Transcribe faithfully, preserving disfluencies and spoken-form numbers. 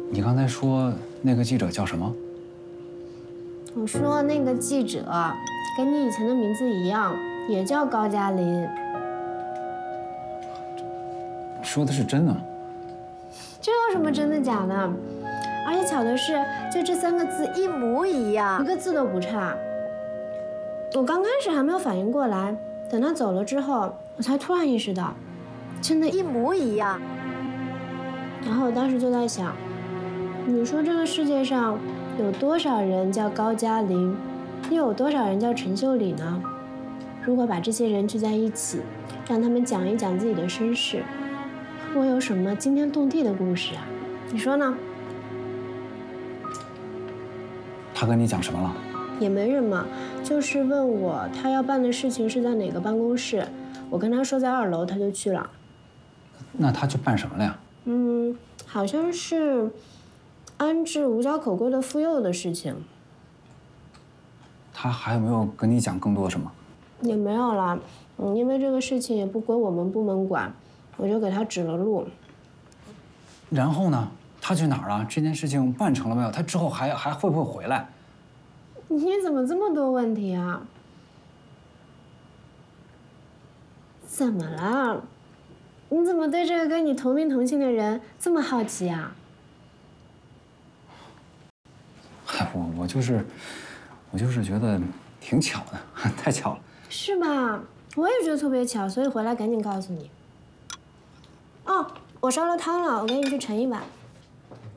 你刚才说那个记者叫什么？ 我说那个记者跟你以前的名字一样，也叫高加林。 说的是真的吗？ 这有什么真的假的？而且巧的是，就这三个字一模一样，一个字都不差。我刚开始还没有反应过来，等他走了之后，我才突然意识到，真的，一模一样。然后我当时就在想，你说这个世界上有多少人叫高加林，又有多少人叫陈秀里呢？如果把这些人聚在一起，让他们讲一讲自己的身世，会有什么惊天动地的故事啊？你说呢？ 他跟你讲什么了？ 也没什么，就是问我他要办的事情是在哪个办公室，我跟他说在二楼，他就去了。 那他去办什么了呀？ 嗯，好像是安置无家可归的妇幼的事情。 他还有没有跟你讲更多什么？ 也没有啦，嗯，因为这个事情也不归我们部门管，我就给他指了路。 然后呢？他去哪儿了？这件事情办成了没有？他之后还还会不会回来？ 你怎么这么多问题啊？怎么了？你怎么对这个跟你同名同姓的人这么好奇啊？ 嗨，我我就是，我就是觉得挺巧的，太巧了。 是吧？我也觉得特别巧，所以回来赶紧告诉你。哦，我烧了汤了，我给你去盛一碗。